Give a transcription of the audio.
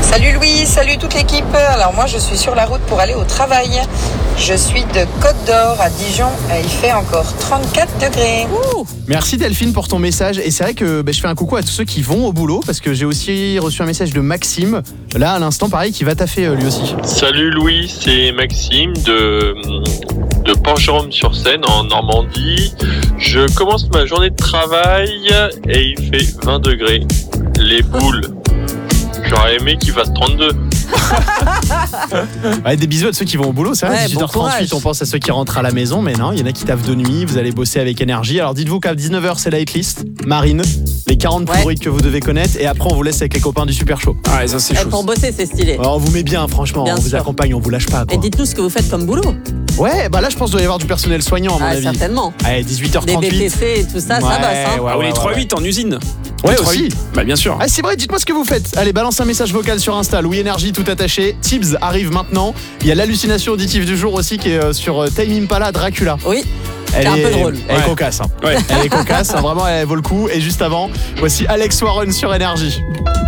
Salut Louis, salut toute l'équipe. Alors moi je suis sur la route pour aller au travail. Je suis de Côte d'Or à Dijon et il fait encore 34 degrés. Merci Delphine pour ton message. Et c'est vrai que je fais un coucou à tous ceux qui vont au boulot parce que j'ai aussi reçu un message de Maxime, là à l'instant pareil, qui va taffer lui aussi. Salut Louis, c'est Maxime de Port-Jérôme-sur-Seine en Normandie. Je commence ma journée de travail et il fait 20 degrés. Les boules. J'aurais aimé qu'il fasse 32. Ouais, des bisous à ceux qui vont au boulot, c'est vrai, 18h38, on pense à ceux qui rentrent à la maison, mais non, il y en a qui taffent de nuit, vous allez bosser avec énergie. Alors dites-vous qu'à 19h, c'est la hitlist, Marine, les 40 rubriques que vous devez connaître, et après on vous laisse avec les copains du Super Show. Ah, ça c'est chaud. Pour bosser, c'est stylé. Alors, on vous met bien, franchement, Bien on vous sûr. accompagne, on vous lâche pas. Quoi. Et dites-nous ce que vous faites comme boulot. Ouais, là je pense qu'il doit y avoir du personnel soignant à mon avis. Certainement. Allez, 18h38. Des BTC et tout ça, ça bosse. Hein. Ah oui, les 3-8 en usine. Ouais, Les aussi. 3-8. Bah bien sûr. Ah, c'est vrai, dites-moi ce que vous faites. Allez, balance un message vocal sur Insta, Louis Énergie tout attaché. Tibbs arrive maintenant. Il y a l'hallucination auditive du jour aussi qui est sur Time Impala Dracula. Oui. Elle C'est un peu drôle. Elle est cocasse. Hein. Ouais. Elle est cocasse, hein, vraiment elle vaut le coup. Et juste avant, voici Alex Warren sur Énergie.